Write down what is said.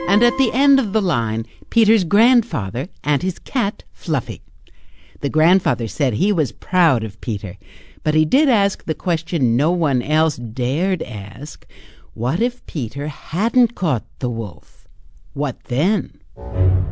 and at the end of the line, Peter's grandfather and his cat, Fluffy. The grandfather said he was proud of Peter, but he did ask the question no one else dared ask. What if Peter hadn't caught the wolf? What then?